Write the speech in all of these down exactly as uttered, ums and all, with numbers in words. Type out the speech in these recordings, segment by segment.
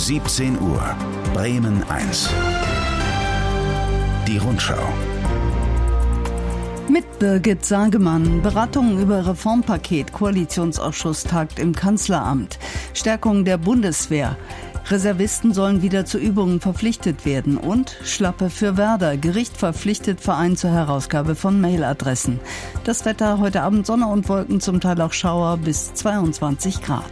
siebzehn Uhr, Bremen eins. Die Rundschau. Mit Birgit Sagemann. Beratungen über Reformpaket. Koalitionsausschuss tagt im Kanzleramt. Stärkung der Bundeswehr. Reservisten sollen wieder zu Übungen verpflichtet werden. Und Schlappe für Werder. Gericht verpflichtet Verein zur Herausgabe von Mailadressen. Das Wetter heute Abend Sonne und Wolken, zum Teil auch Schauer bis zweiundzwanzig Grad.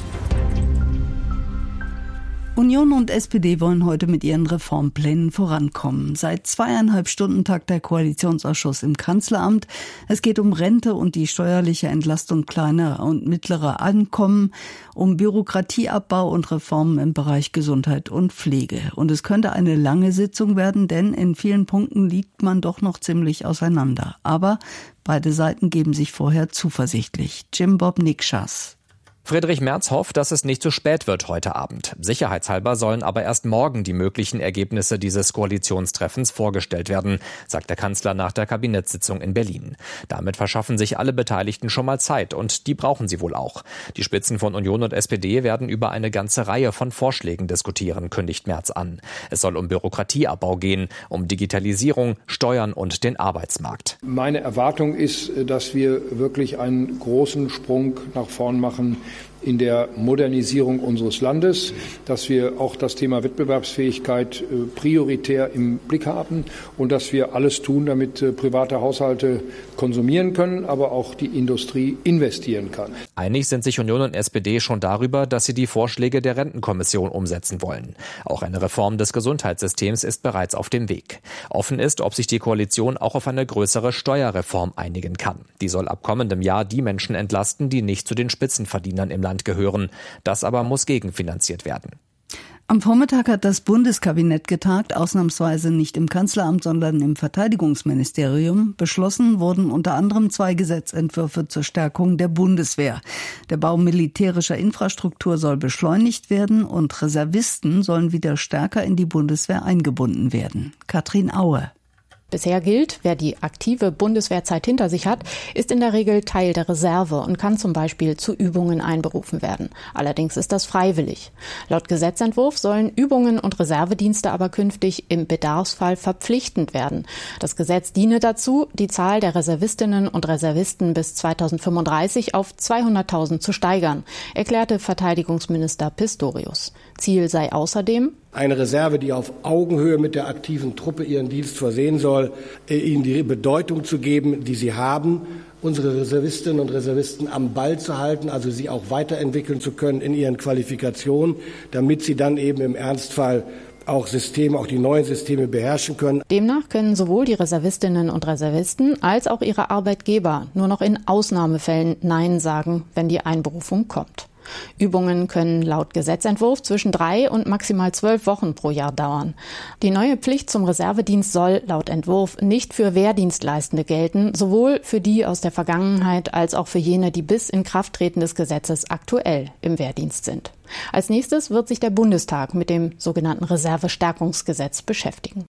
Union und S P D wollen heute mit ihren Reformplänen vorankommen. Seit zweieinhalb Stunden tagt der Koalitionsausschuss im Kanzleramt. Es geht um Rente und die steuerliche Entlastung kleiner und mittlerer Einkommen, um Bürokratieabbau und Reformen im Bereich Gesundheit und Pflege. Und es könnte eine lange Sitzung werden, denn in vielen Punkten liegt man doch noch ziemlich auseinander. Aber beide Seiten geben sich vorher zuversichtlich. Jim Bob Nikschas. Friedrich Merz hofft, dass es nicht zu spät wird heute Abend. Sicherheitshalber sollen aber erst morgen die möglichen Ergebnisse dieses Koalitionstreffens vorgestellt werden, sagt der Kanzler nach der Kabinettssitzung in Berlin. Damit verschaffen sich alle Beteiligten schon mal Zeit und die brauchen sie wohl auch. Die Spitzen von Union und S P D werden über eine ganze Reihe von Vorschlägen diskutieren, kündigt Merz an. Es soll um Bürokratieabbau gehen, um Digitalisierung, Steuern und den Arbeitsmarkt. Meine Erwartung ist, dass wir wirklich einen großen Sprung nach vorn machen in der Modernisierung unseres Landes, dass wir auch das Thema Wettbewerbsfähigkeit prioritär im Blick haben und dass wir alles tun, damit private Haushalte konsumieren können, aber auch die Industrie investieren kann. Einig sind sich Union und S P D schon darüber, dass sie die Vorschläge der Rentenkommission umsetzen wollen. Auch eine Reform des Gesundheitssystems ist bereits auf dem Weg. Offen ist, ob sich die Koalition auch auf eine größere Steuerreform einigen kann. Die soll ab kommendem Jahr die Menschen entlasten, die nicht zu den Spitzenverdienern im Land gehören. Das aber muss gegenfinanziert werden. Am Vormittag hat das Bundeskabinett getagt, ausnahmsweise nicht im Kanzleramt, sondern im Verteidigungsministerium. Beschlossen wurden unter anderem zwei Gesetzentwürfe zur Stärkung der Bundeswehr. Der Bau militärischer Infrastruktur soll beschleunigt werden und Reservisten sollen wieder stärker in die Bundeswehr eingebunden werden. Katrin Aue. Bisher gilt, wer die aktive Bundeswehrzeit hinter sich hat, ist in der Regel Teil der Reserve und kann zum Beispiel zu Übungen einberufen werden. Allerdings ist das freiwillig. Laut Gesetzentwurf sollen Übungen und Reservedienste aber künftig im Bedarfsfall verpflichtend werden. Das Gesetz diene dazu, die Zahl der Reservistinnen und Reservisten bis zweitausendfünfunddreißig auf zweihunderttausend zu steigern, erklärte Verteidigungsminister Pistorius. Ziel sei außerdem, eine Reserve, die auf Augenhöhe mit der aktiven Truppe ihren Dienst versehen soll, ihnen die Bedeutung zu geben, die sie haben, unsere Reservistinnen und Reservisten am Ball zu halten, also sie auch weiterentwickeln zu können in ihren Qualifikationen, damit sie dann eben im Ernstfall auch Systeme, auch die neuen Systeme beherrschen können. Demnach können sowohl die Reservistinnen und Reservisten als auch ihre Arbeitgeber nur noch in Ausnahmefällen Nein sagen, wenn die Einberufung kommt. Übungen können laut Gesetzentwurf zwischen drei und maximal zwölf Wochen pro Jahr dauern. Die neue Pflicht zum Reservedienst soll laut Entwurf nicht für Wehrdienstleistende gelten, sowohl für die aus der Vergangenheit als auch für jene, die bis Inkrafttreten des Gesetzes aktuell im Wehrdienst sind. Als nächstes wird sich der Bundestag mit dem sogenannten Reservestärkungsgesetz beschäftigen.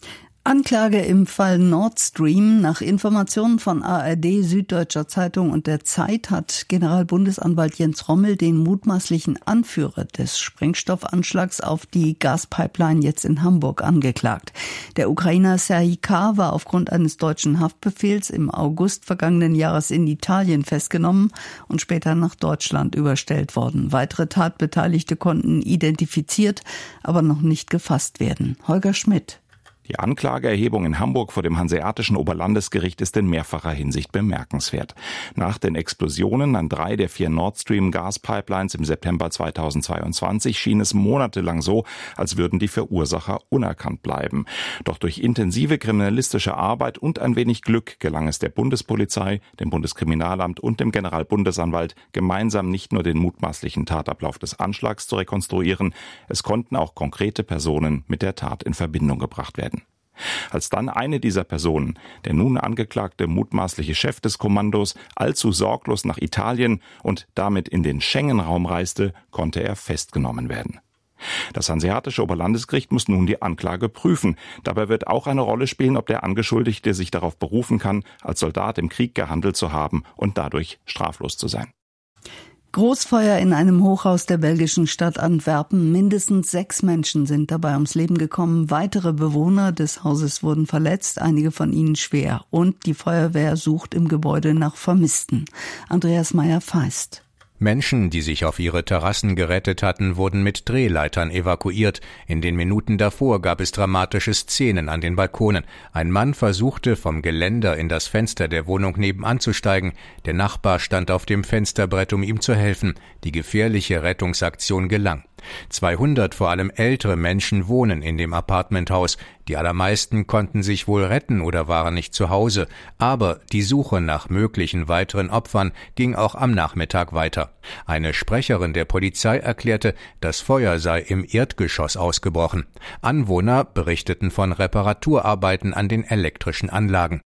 Anklage im Fall Nord Stream. Nach Informationen von A R D, Süddeutscher Zeitung und der Zeit hat Generalbundesanwalt Jens Rommel den mutmaßlichen Anführer des Sprengstoffanschlags auf die Gaspipeline jetzt in Hamburg angeklagt. Der Ukrainer Serhij K. war aufgrund eines deutschen Haftbefehls im August vergangenen Jahres in Italien festgenommen und später nach Deutschland überstellt worden. Weitere Tatbeteiligte konnten identifiziert, aber noch nicht gefasst werden. Holger Schmidt. Die Anklageerhebung in Hamburg vor dem Hanseatischen Oberlandesgericht ist in mehrfacher Hinsicht bemerkenswert. Nach den Explosionen an drei der vier Nord Stream Gaspipelines im September zweitausendzweiundzwanzig schien es monatelang so, als würden die Verursacher unerkannt bleiben. Doch durch intensive kriminalistische Arbeit und ein wenig Glück gelang es der Bundespolizei, dem Bundeskriminalamt und dem Generalbundesanwalt, gemeinsam nicht nur den mutmaßlichen Tatablauf des Anschlags zu rekonstruieren, es konnten auch konkrete Personen mit der Tat in Verbindung gebracht werden. Als dann eine dieser Personen, der nun angeklagte mutmaßliche Chef des Kommandos, allzu sorglos nach Italien und damit in den Schengen-Raum reiste, konnte er festgenommen werden. Das Hanseatische Oberlandesgericht muss nun die Anklage prüfen. Dabei wird auch eine Rolle spielen, ob der Angeschuldigte sich darauf berufen kann, als Soldat im Krieg gehandelt zu haben und dadurch straflos zu sein. Großfeuer in einem Hochhaus der belgischen Stadt Antwerpen. Mindestens sechs Menschen sind dabei ums Leben gekommen. Weitere Bewohner des Hauses wurden verletzt, einige von ihnen schwer. Und die Feuerwehr sucht im Gebäude nach Vermissten. Andreas Meyer-Feist. Menschen, die sich auf ihre Terrassen gerettet hatten, wurden mit Drehleitern evakuiert. In den Minuten davor gab es dramatische Szenen an den Balkonen. Ein Mann versuchte, vom Geländer in das Fenster der Wohnung nebenan zu steigen. Der Nachbar stand auf dem Fensterbrett, um ihm zu helfen. Die gefährliche Rettungsaktion gelang. zweihundert vor allem ältere Menschen wohnen in dem Appartementhaus. Die allermeisten konnten sich wohl retten oder waren nicht zu Hause. Aber die Suche nach möglichen weiteren Opfern ging auch am Nachmittag weiter. Eine Sprecherin der Polizei erklärte, das Feuer sei im Erdgeschoss ausgebrochen. Anwohner berichteten von Reparaturarbeiten an den elektrischen Anlagen.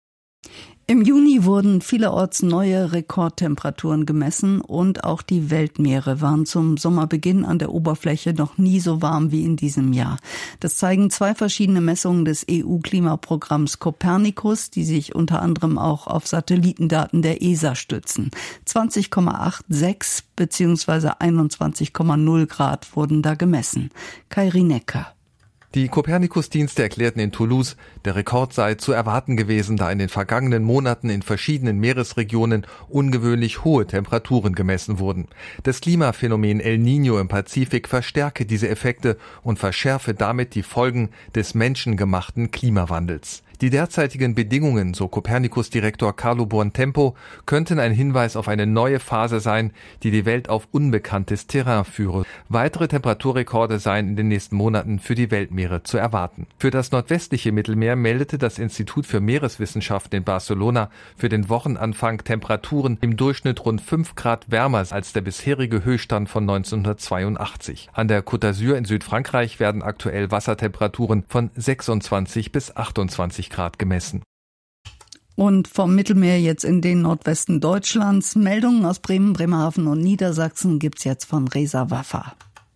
Im Juni wurden vielerorts neue Rekordtemperaturen gemessen und auch die Weltmeere waren zum Sommerbeginn an der Oberfläche noch nie so warm wie in diesem Jahr. Das zeigen zwei verschiedene Messungen des E U-Klimaprogramms Copernicus, die sich unter anderem auch auf Satellitendaten der E S A stützen. zwanzig Komma sechsundachtzig bzw. einundzwanzig Komma null Grad wurden da gemessen. Kai Rinecker. Die Copernicus-Dienste erklärten in Toulouse, der Rekord sei zu erwarten gewesen, da in den vergangenen Monaten in verschiedenen Meeresregionen ungewöhnlich hohe Temperaturen gemessen wurden. Das Klimaphänomen El Niño im Pazifik verstärke diese Effekte und verschärfe damit die Folgen des menschengemachten Klimawandels. Die derzeitigen Bedingungen, so Copernicus-Direktor Carlo Buontempo, könnten ein Hinweis auf eine neue Phase sein, die die Welt auf unbekanntes Terrain führe. Weitere Temperaturrekorde seien in den nächsten Monaten für die Weltmeere zu erwarten. Für das nordwestliche Mittelmeer meldete das Institut für Meereswissenschaften in Barcelona für den Wochenanfang Temperaturen im Durchschnitt rund fünf Grad wärmer als der bisherige Höchststand von neunzehnhundertzweiundachtzig. An der Côte d'Azur in Südfrankreich werden aktuell Wassertemperaturen von sechsundzwanzig bis achtundzwanzig Grad gemessen. Und vom Mittelmeer jetzt in den Nordwesten Deutschlands. Meldungen aus Bremen, Bremerhaven und Niedersachsen gibt's jetzt von Reza Waffa.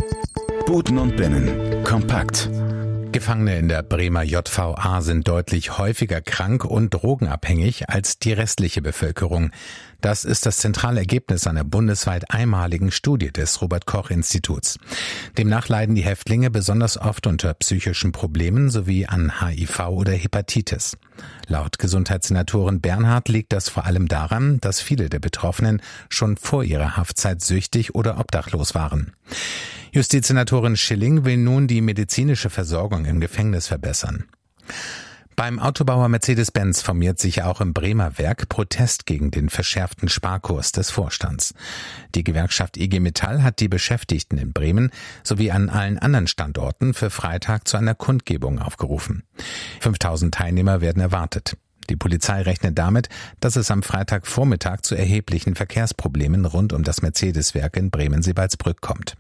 Buten und Binnen. Kompakt. Gefangene in der Bremer J V A sind deutlich häufiger krank und drogenabhängig als die restliche Bevölkerung. Das ist das zentrale Ergebnis einer bundesweit einmaligen Studie des Robert-Koch-Instituts. Demnach leiden die Häftlinge besonders oft unter psychischen Problemen sowie an H I V oder Hepatitis. Laut Gesundheitssenatorin Bernhard liegt das vor allem daran, dass viele der Betroffenen schon vor ihrer Haftzeit süchtig oder obdachlos waren. Justizsenatorin Schilling will nun die medizinische Versorgung im Gefängnis verbessern. Beim Autobauer Mercedes-Benz formiert sich auch im Bremer Werk Protest gegen den verschärften Sparkurs des Vorstands. Die Gewerkschaft I G Metall hat die Beschäftigten in Bremen sowie an allen anderen Standorten für Freitag zu einer Kundgebung aufgerufen. fünftausend Teilnehmer werden erwartet. Die Polizei rechnet damit, dass es am Freitagvormittag zu erheblichen Verkehrsproblemen rund um das Mercedes-Werk in Bremen-Sebalsbrück kommt.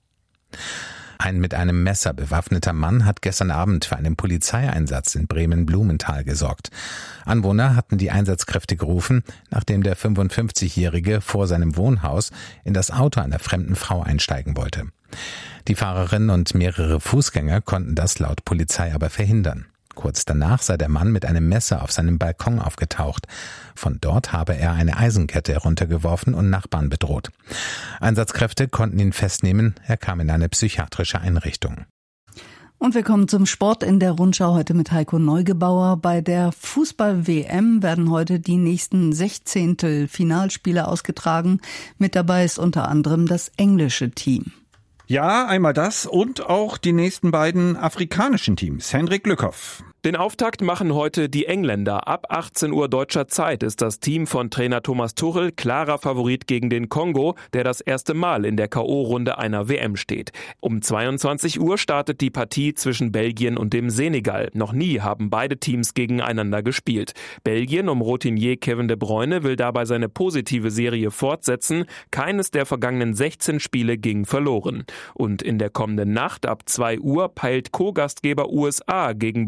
Ein mit einem Messer bewaffneter Mann hat gestern Abend für einen Polizeieinsatz in Bremen-Blumenthal gesorgt. Anwohner hatten die Einsatzkräfte gerufen, nachdem der fünfundfünfzigjährige vor seinem Wohnhaus in das Auto einer fremden Frau einsteigen wollte. Die Fahrerin und mehrere Fußgänger konnten das laut Polizei aber verhindern. Kurz danach sei der Mann mit einem Messer auf seinem Balkon aufgetaucht. Von dort habe er eine Eisenkette heruntergeworfen und Nachbarn bedroht. Einsatzkräfte konnten ihn festnehmen, er kam in eine psychiatrische Einrichtung. Und wir kommen zum Sport in der Rundschau heute mit Heiko Neugebauer. Bei der Fußball-W M werden heute die nächsten Sechzehntel Finalspiele ausgetragen. Mit dabei ist unter anderem das englische Team. Ja, einmal das und auch die nächsten beiden afrikanischen Teams. Hendrik Lückhoff. Den Auftakt machen heute die Engländer. Ab achtzehn Uhr deutscher Zeit ist das Team von Trainer Thomas Tuchel klarer Favorit gegen den Kongo, der das erste Mal in der K O-Runde einer W M steht. Um zweiundzwanzig Uhr startet die Partie zwischen Belgien und dem Senegal. Noch nie haben beide Teams gegeneinander gespielt. Belgien um Routinier Kevin De Bruyne will dabei seine positive Serie fortsetzen. Keines der vergangenen sechzehn Spiele ging verloren. Und in der kommenden Nacht ab zwei Uhr peilt Co-Gastgeber U S A gegen Bosnien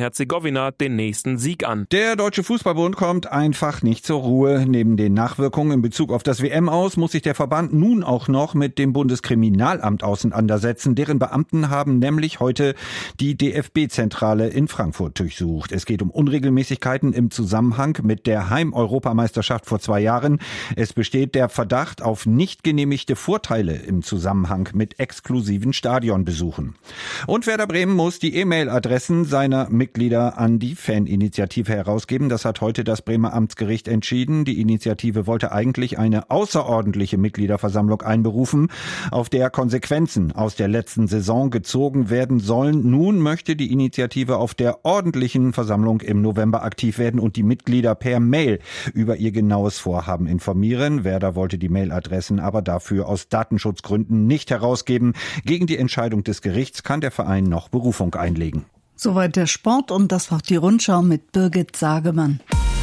Bosnien-Herzegowina den nächsten Sieg an. Der Deutsche Fußballbund kommt einfach nicht zur Ruhe. Neben den Nachwirkungen in Bezug auf das W M-Aus muss sich der Verband nun auch noch mit dem Bundeskriminalamt auseinandersetzen. Deren Beamten haben nämlich heute die D F B-Zentrale in Frankfurt durchsucht. Es geht um Unregelmäßigkeiten im Zusammenhang mit der Heim-Europameisterschaft vor zwei Jahren. Es besteht der Verdacht auf nicht genehmigte Vorteile im Zusammenhang mit exklusiven Stadionbesuchen. Und Werder Bremen muss die E-Mail-Adressen seiner Mitglieder an die Faninitiative herausgeben. Das hat heute das Bremer Amtsgericht entschieden. Die Initiative wollte eigentlich eine außerordentliche Mitgliederversammlung einberufen, auf der Konsequenzen aus der letzten Saison gezogen werden sollen. Nun möchte die Initiative auf der ordentlichen Versammlung im November aktiv werden und die Mitglieder per Mail über ihr genaues Vorhaben informieren. Werder wollte die Mailadressen aber dafür aus Datenschutzgründen nicht herausgeben. Gegen die Entscheidung des Gerichts kann der Verein noch Berufung einlegen. Soweit der Sport und das war die Rundschau mit Birgit Sagemann.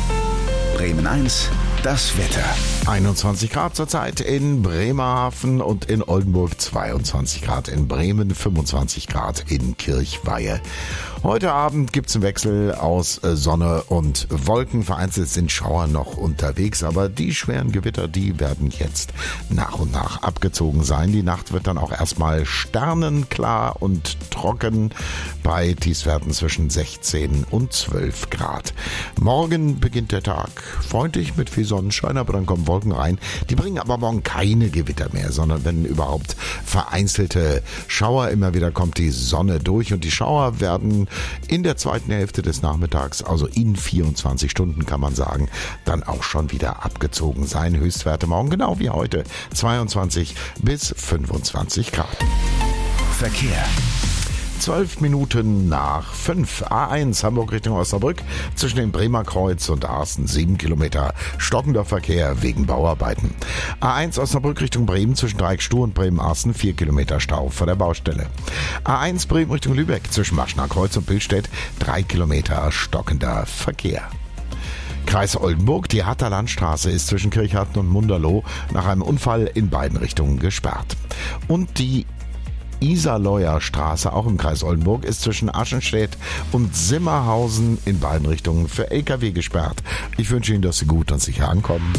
Bremen eins, das Wetter. einundzwanzig Grad zurzeit in Bremerhaven und in Oldenburg, zweiundzwanzig Grad in Bremen, fünfundzwanzig Grad in Kirchweihe. Heute Abend gibt's einen Wechsel aus Sonne und Wolken. Vereinzelt sind Schauer noch unterwegs, aber die schweren Gewitter, die werden jetzt nach und nach abgezogen sein. Die Nacht wird dann auch erstmal sternenklar und trocken bei Tiefstwerten zwischen sechzehn und zwölf Grad. Morgen beginnt der Tag freundlich mit viel Sonnenschein, aber dann kommen Wolken rein. Die bringen aber morgen keine Gewitter mehr, sondern wenn überhaupt vereinzelte Schauer. Immer wieder kommt die Sonne durch und die Schauer werden in der zweiten Hälfte des Nachmittags, also in vierundzwanzig Stunden kann man sagen, dann auch schon wieder abgezogen sein. Höchstwerte morgen genau wie heute zweiundzwanzig bis fünfundzwanzig Grad. Verkehr. Zwölf Minuten nach fünf. A eins Hamburg Richtung Osnabrück zwischen dem Bremer Kreuz und Arsten sieben Kilometer stockender Verkehr wegen Bauarbeiten. A eins Osnabrück Richtung Bremen zwischen Dreieckstuhl und Bremen-Arsten vier Kilometer Stau vor der Baustelle. A eins Bremen Richtung Lübeck zwischen Maschner Kreuz und Billstedt drei Kilometer stockender Verkehr. Kreis Oldenburg, die Hatter Landstraße ist zwischen Kirchharten und Munderloh nach einem Unfall in beiden Richtungen gesperrt. Und die Iserleuer Straße, auch im Kreis Oldenburg, ist zwischen Aschenstedt und Simmerhausen in beiden Richtungen für L K W gesperrt. Ich wünsche Ihnen, dass Sie gut und sicher ankommen.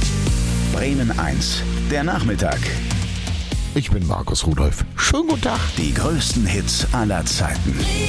Bremen eins, der Nachmittag. Ich bin Markus Rudolph. Schönen guten Tag. Die größten Hits aller Zeiten.